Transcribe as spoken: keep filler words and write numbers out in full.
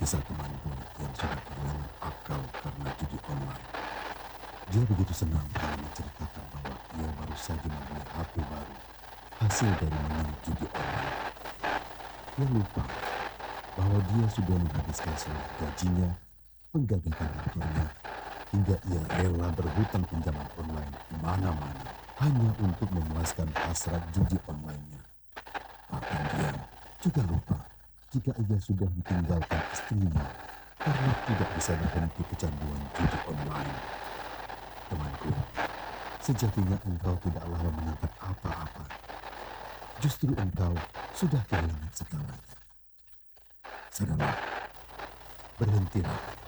Kisah temanku yang sudah kehilangan akal karena judi online. Dia begitu senang kalau menceritakan bahwa ia baru saja membeli H P baru hasil dari menang judi online. Dia lupa bahwa dia sudah menghabiskan seluruh gajinya, menggagalkan motornya, hingga ia rela berhutang pinjaman online di mana-mana hanya untuk memuaskan hasrat judi online-nya. Bahkan dia juga lupa jika ia sudah ditinggalkan istrinya karena tidak bisa berhenti kecanduan judi online. Temanku, sejatinya engkau tidaklah memenangkan apa-apa. Justru engkau sudah kehilangan segalanya. Saudara, berhentilah